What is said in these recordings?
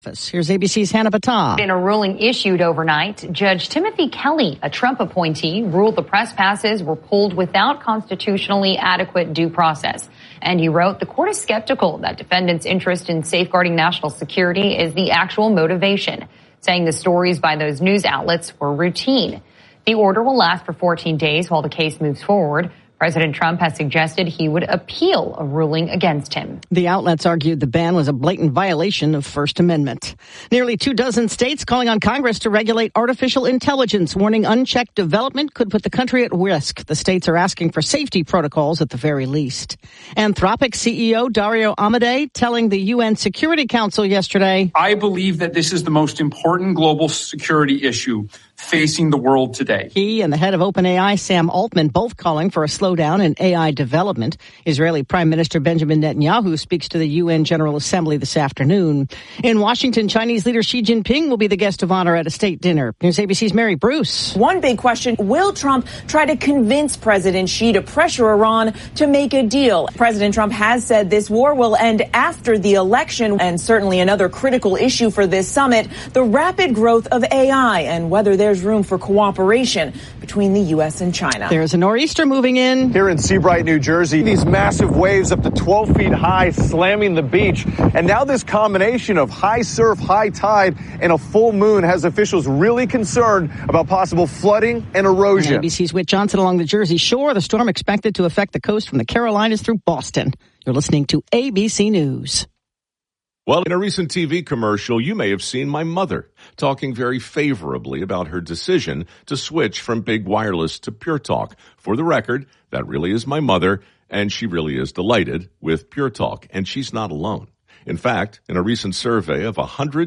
Here's ABC's Hannah Battah. In a ruling issued overnight, Judge Timothy Kelly, a Trump appointee, ruled the press passes were pulled without constitutionally adequate due process. And he wrote, the court is skeptical that defendants' interest in safeguarding national security is the actual motivation, saying the stories by those news outlets were routine. The order will last for 14 days while the case moves forward. President Trump has suggested he would appeal a ruling against him. The outlets argued the ban was a blatant violation of First Amendment. Nearly 24 states calling on Congress to regulate artificial intelligence, warning unchecked development could put the country at risk. The states are asking for safety protocols at the very least. Anthropic CEO Dario Amodei telling the UN Security Council yesterday, I believe that this is the most important global security issue facing the world today. He and the head of OpenAI, Sam Altman, both calling for a slowdown in AI development. Israeli Prime Minister Benjamin Netanyahu speaks to the UN General Assembly this afternoon. In Washington, Chinese leader Xi Jinping will be the guest of honor at a state dinner. Here's ABC's Mary Bruce. One big question, will Trump try to convince President Xi to pressure Iran to make a deal? President Trump has said this war will end after the election, and certainly another critical issue for this summit, the rapid growth of AI and whether there's room for cooperation between the U.S. and China. There's a nor'easter moving in. Here in Seabright, New Jersey, these massive waves up to 12 feet high slamming the beach. And now this combination of high surf, high tide, and a full moon has officials really concerned about possible flooding and erosion. ABC's Whit Johnson along the Jersey Shore. The storm expected to affect the coast from the Carolinas through Boston. You're listening to ABC News. Well, in a recent TV commercial, you may have seen my mother talking very favorably about her decision to switch from big wireless to Pure Talk. For the record, that really is my mother, and she really is delighted with Pure Talk, and she's not alone. In fact, in a recent survey of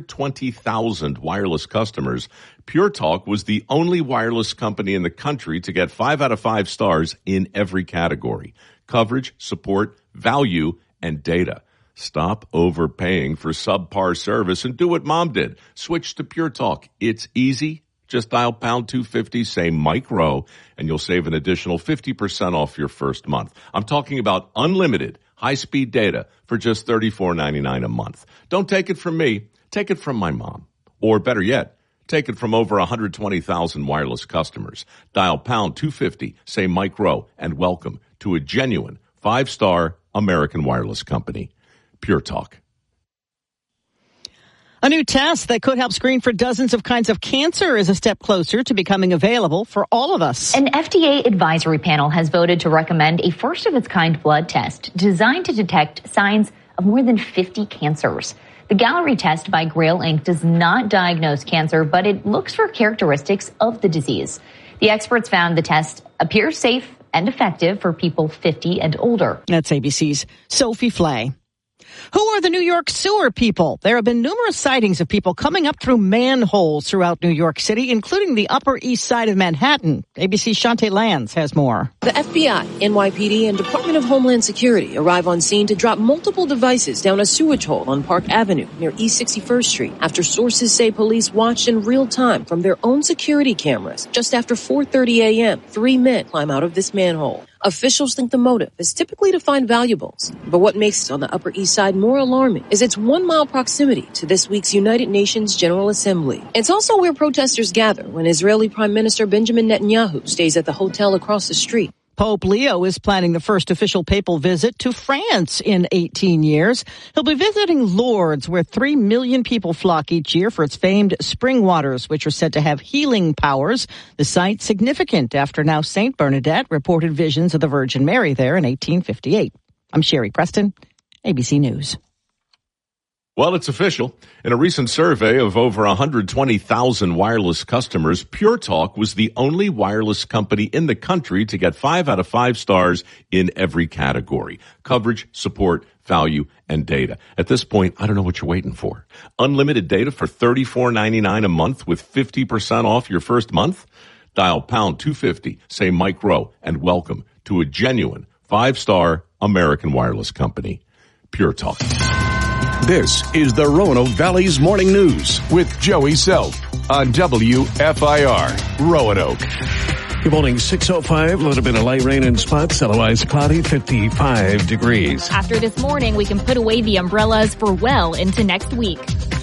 120,000 wireless customers, Pure Talk was the only wireless company in the country to get 5 out of 5 stars in every category: coverage, support, value, and data. Stop overpaying for subpar service and do what Mom did. Switch to Pure Talk. It's easy. Just dial pound 250, say Mike Rowe, and you'll save an additional 50% off your first month. I'm talking about unlimited high-speed data for just $34.99 a month. Don't take it from me. Take it from my mom. Or better yet, take it from over 120,000 wireless customers. Dial pound 250, say Mike Rowe, and welcome to a genuine 5-star American wireless company. Pure Talk. A new test that could help screen for dozens of kinds of cancer is a step closer to becoming available for all of us. An FDA advisory panel has voted to recommend a first-of-its-kind blood test designed to detect signs of more than 50 cancers. The Gallery test by Grail Inc. does not diagnose cancer, but it looks for characteristics of the disease. The experts found the test appears safe and effective for people 50 and older. That's ABC's Sophie Flay. Who are the New York sewer people? There have been numerous sightings of people coming up through manholes throughout New York City, including the Upper East Side of Manhattan. ABC's Shantae Lands has more. The FBI, NYPD, and Department of Homeland Security arrive on scene to drop multiple devices down a sewage hole on Park Avenue near East 61st Street after sources say police watched in real time from their own security cameras. Just after 4:30 a.m., 3 men climb out of this manhole. Officials think the motive is typically to find valuables. But what makes it on the Upper East Side more alarming is its 1-mile proximity to this week's United Nations General Assembly. It's also where protesters gather when Israeli Prime Minister Benjamin Netanyahu stays at the hotel across the street. Pope Leo is planning the first official papal visit to France in 18 years. He'll be visiting Lourdes, where 3 million people flock each year for its famed spring waters, which are said to have healing powers. The site significant after now St. Bernadette reported visions of the Virgin Mary there in 1858. I'm Sherry Preston, ABC News. Well, it's official. In a recent survey of over 120,000 wireless customers, Pure Talk was the only wireless company in the country to get 5 out of 5 stars in every category: coverage, support, value, and data. At this point, I don't know what you're waiting for. Unlimited data for $34.99 a month with 50% off your first month? Dial pound 250, say Mike Rowe, and welcome to a genuine 5-star American wireless company. Pure Talk. This is the Roanoke Valley's Morning News with Joey Self on WFIR Roanoke. Good morning, 6:05, a little bit of light rain in spots, otherwise cloudy, 55 degrees. After this morning, we can put away the umbrellas for well into next week.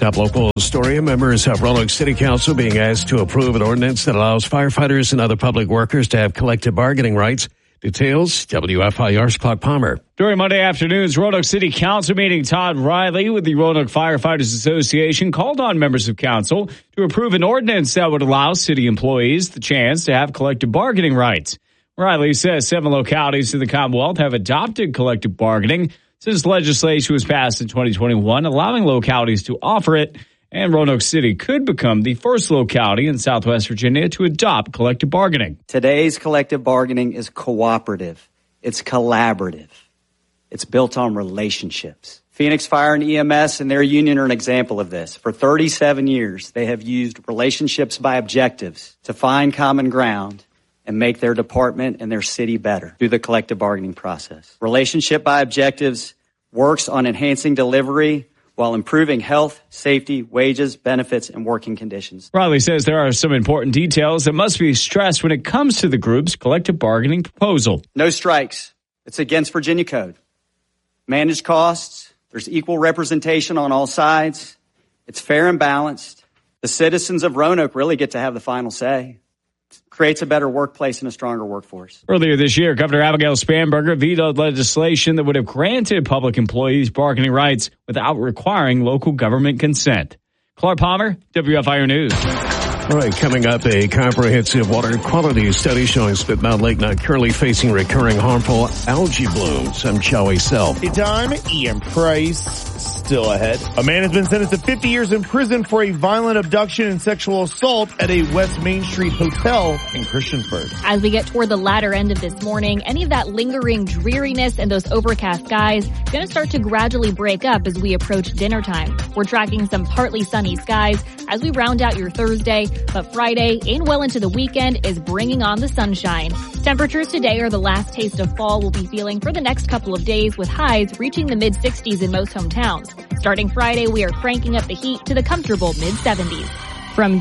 Top local story. Members of Roanoke City Council being asked to approve an ordinance that allows firefighters and other public workers to have collective bargaining rights. Details, WFIR's Clark Palmer. During Monday afternoon's Roanoke City Council meeting, Todd Riley with the Roanoke Firefighters Association called on members of council to approve an ordinance that would allow city employees the chance to have collective bargaining rights. Riley says 7 localities in the Commonwealth have adopted collective bargaining since legislation was passed in 2021, allowing localities to offer it, and Roanoke City could become the first locality in Southwest Virginia to adopt collective bargaining. Today's collective bargaining is cooperative. It's collaborative. It's built on relationships. Phoenix Fire and EMS and their union are an example of this. For 37 years, they have used relationships by objectives to find common ground and make their department and their city better through the collective bargaining process. Relationship by objectives works on enhancing delivery while improving health, safety, wages, benefits, and working conditions. Riley says there are some important details that must be stressed when it comes to the group's collective bargaining proposal. No strikes. It's against Virginia code. Managed costs. There's equal representation on all sides. It's fair and balanced. The citizens of Roanoke really get to have the final say. Creates a better workplace and a stronger workforce. Earlier this year, Governor Abigail Spanberger vetoed legislation that would have granted public employees bargaining rights without requiring local government consent. Clark Palmer, WFIR News. All right, coming up, a comprehensive water quality study showing Spit Mountain Lake not currently facing recurring harmful algae blooms. I'm Joey Self. Hey, time, Ian Price. Still ahead. A man has been sentenced to 50 years in prison for a violent abduction and sexual assault at a West Main Street hotel in Christiansburg. As we get toward the latter end of this morning, any of that lingering dreariness and those overcast skies going to start to gradually break up as we approach dinner time. We're tracking some partly sunny skies as we round out your Thursday, but Friday and well into the weekend is bringing on the sunshine. Temperatures today are the last taste of fall we'll be feeling for the next couple of days, with highs reaching the mid-60s in most hometowns. Starting Friday, we are cranking up the heat to the comfortable mid-70s. From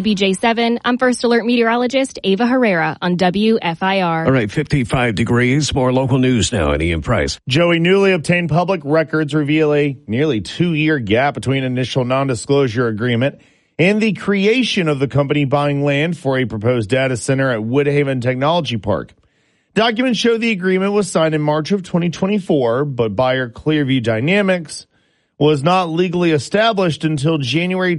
WDBJ7, I'm First Alert meteorologist Ava Herrera on WFIR. All right, 55 degrees. More local news now at Ian Price. Joey, newly obtained public records reveal a nearly 2-year gap between initial non-disclosure agreement and the creation of the company buying land for a proposed data center at Woodhaven Technology Park. Documents show the agreement was signed in March of 2024, but buyer Clearview Dynamics was not legally established until January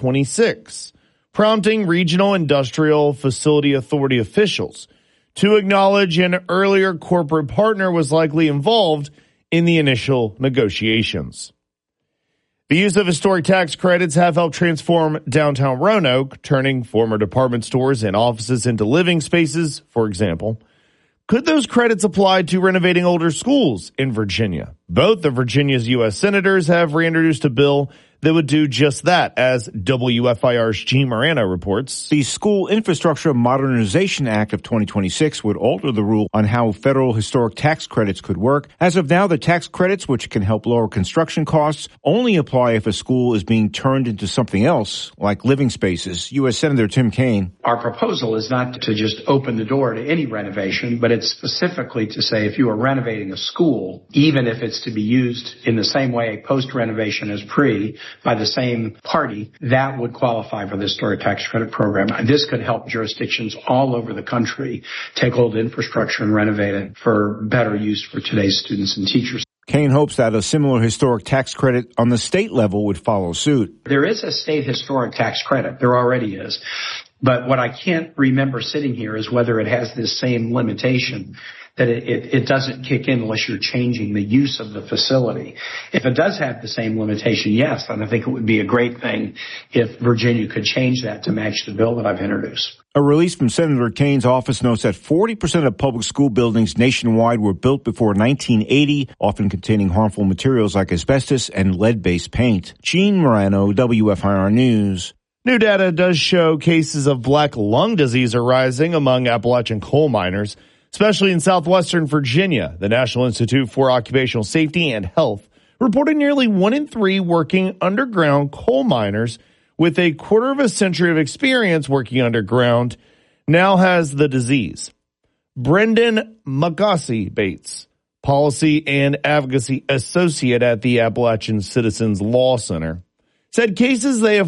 2026, prompting Regional Industrial Facility Authority officials to acknowledge an earlier corporate partner was likely involved in the initial negotiations. The use of historic tax credits have helped transform downtown Roanoke, turning former department stores and offices into living spaces, for example. Could those credits apply to renovating older schools in Virginia? Both of Virginia's U.S. senators have reintroduced a bill that would do just that, as WFIR's Gene Morano reports. The School Infrastructure Modernization Act of 2026 would alter the rule on how federal historic tax credits could work. As of now, the tax credits, which can help lower construction costs, only apply if a school is being turned into something else, like living spaces. U.S. Senator Tim Kaine. Our proposal is not to just open the door to any renovation, but it's specifically to say if you are renovating a school, even if it's to be used in the same way post-renovation as pre, by the same party, that would qualify for the historic tax credit program. This could help jurisdictions all over the country take old infrastructure and renovate it for better use for today's students and teachers. Kaine hopes that a similar historic tax credit on the state level would follow suit. There is a state historic tax credit. There already is. But what I can't remember sitting here is whether it has this same limitation that it doesn't kick in unless you're changing the use of the facility. If it does have the same limitation, yes, then I think it would be a great thing if Virginia could change that to match the bill that I've introduced. A release from Senator Kaine's office notes that 40% of public school buildings nationwide were built before 1980, often containing harmful materials like asbestos and lead-based paint. Gene Morano, WFIR News. New data does show cases of black lung disease are rising among Appalachian coal miners, especially in southwestern Virginia. The National Institute for Occupational Safety and Health reported nearly 1 in 3 working underground coal miners with a quarter of a century of experience working underground now has the disease. Brendan Magassi Bates, Policy and Advocacy Associate at the Appalachian Citizens Law Center, said cases they have